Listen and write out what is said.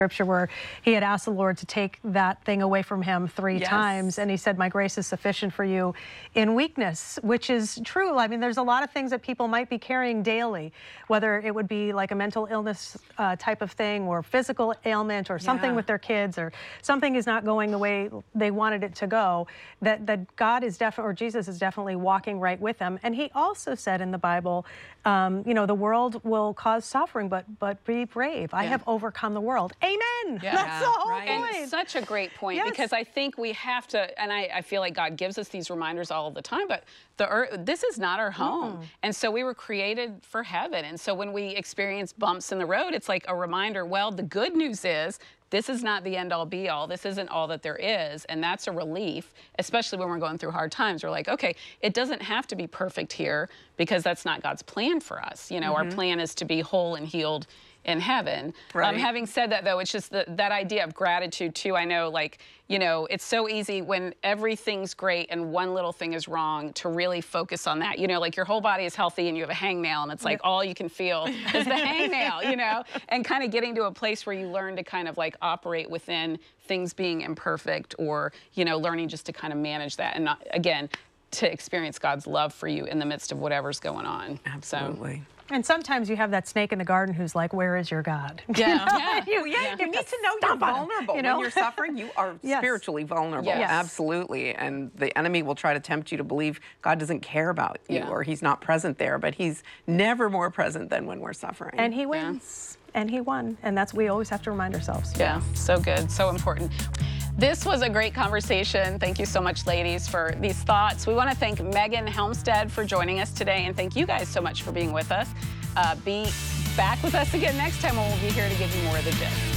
Scripture where he had asked the Lord to take that thing away from him 3 times, and he said, my grace is sufficient for you in weakness, which is true. I mean, there's a lot of things that people might be carrying daily, whether it would be like a mental illness type of thing, or physical ailment, or something with their kids, or something is not going the way they wanted it to go, that God is definitely, or Jesus is definitely walking right with them. And he also said in the Bible, you know, the world will cause suffering, but be brave. I have overcome the world. Amen. That's the whole point. And such a great point, because I think we have to, and I feel like God gives us these reminders all the time, but the earth, this is not our home. And so we were created for heaven. And so when we experience bumps in the road, it's like a reminder, well, the good news is this is not the end all be all. This isn't all that there is. And that's a relief, especially when we're going through hard times. We're like, okay, it doesn't have to be perfect here, because that's not God's plan for us. You know, our plan is to be whole and healed in heaven. Having said that, though, it's just that idea of gratitude too. I know, like, you know, it's so easy when everything's great and one little thing is wrong to really focus on that. You know, like your whole body is healthy and you have a hangnail and it's like all you can feel is the hangnail, you know, and kind of getting to a place where you learn to kind of like operate within things being imperfect, or, you know, learning just to kind of manage that, and not, again, to experience God's love for you in the midst of whatever's going on. Absolutely. And sometimes you have that snake in the garden who's like, where is your God? You need to know you're vulnerable. You know? When you're suffering, you are spiritually vulnerable. Absolutely. And the enemy will try to tempt you to believe God doesn't care about you, or he's not present there, but he's never more present than when we're suffering. And he wins. And he won. And that's, we always have to remind ourselves. Yeah, so good, so important. This was a great conversation. Thank you so much, ladies, for these thoughts. We want to thank Megan Helmstead for joining us today, and thank you guys so much for being with us. Be back with us again next time when we'll be here to give you more of the gist.